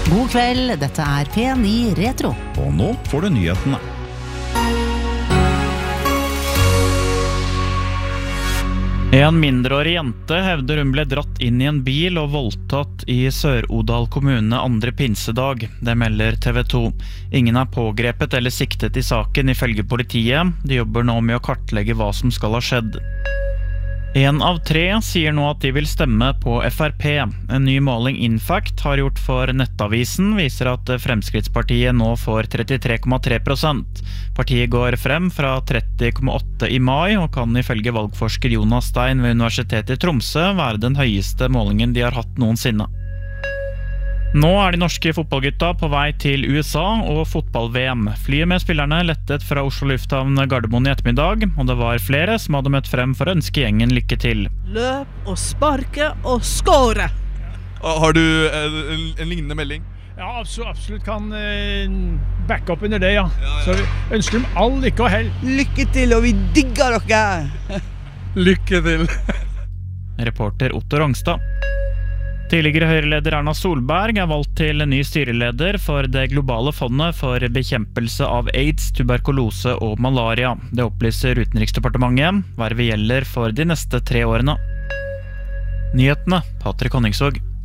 God kveld, dette P9 Retro. Og nå får du nyhetene. En mindreårig jente hevder hun ble dratt inn I en bil og voldtatt I Sør-Odal kommune andre pinsedag. Det melder TV 2. Ingen pågrepet eller siktet I saken ifølge politiet. De jobber nå med å kartlegge hva som skal ha skjedd. 1 av 3 sier nå at de vil stemme på FrP. En ny måling Infact har gjort for Nettavisen viser at Fremskrittspartiet nå får 33,3%. Partiet går frem fra 30,8 I mai og kan ifølge valgforsker Jonas Stein ved Universitetet I Tromsø være den høyeste målingen de har hatt noensinne. Nå de norske fotballgutta på vei til USA og fotball-VM. Flyet med spillerne lettet fra Oslo Lufthavn Gardermoen I ettermiddag, og det var flere som hadde møtt frem for å ønske gjengen lykke til. Løp og sparke og skåre! Har du en lignende melding? Ja, absolutt kan backe opp under det, ja. Så vi ønsker dem all lykke og hell. Lykke til, og vi digger dere! Lykke til! Reporter Otto Rongstad. Tidligere Høyre-leder Erna Solberg valgt til ny styreleder for det globale fondet for bekjempelse av AIDS, tuberkulose og malaria. Det opplyser Utenriksdepartementet. Vervet gjelder for de neste 3 årene. Nyhetene, Patrick Honningsvåg.